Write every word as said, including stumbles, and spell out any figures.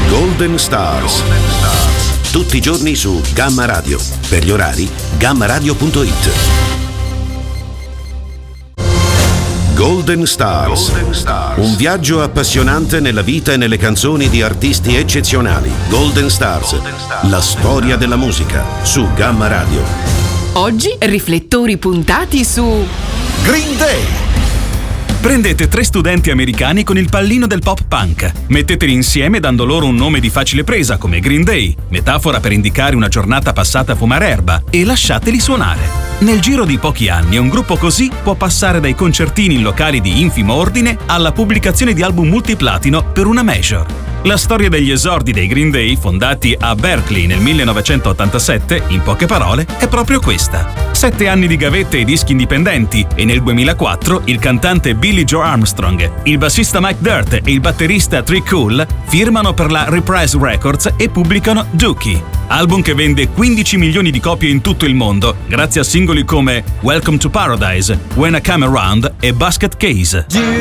Golden Stars. Tutti i giorni su Gamma Radio. Per gli orari, gamma radio punto it. Golden Stars. Golden Stars. Un viaggio appassionante nella vita e nelle canzoni di artisti eccezionali. Golden Stars. Golden Stars. La storia della musica su Gamma Radio. Oggi riflettori puntati su Green Day. Prendete tre studenti americani con il pallino del pop punk. Metteteli insieme dando loro un nome di facile presa come Green Day, metafora per indicare una giornata passata a fumare erba, e lasciateli suonare. Nel giro di pochi anni un gruppo così può passare dai concertini in locali di infimo ordine alla pubblicazione di album multiplatino per una major. La storia degli esordi dei Green Day, fondati a Berkeley nel millenovecentottantasette, in poche parole, è proprio questa. Sette anni di gavette e dischi indipendenti, e nel duemilaquattro il cantante Billy Joe Armstrong, il bassista Mike Dirt e il batterista Tree Cool firmano per la Reprise Records e pubblicano Dookie, album che vende quindici milioni di copie in tutto il mondo, grazie a singoli come Welcome to Paradise, When I Come Around e Basket Case.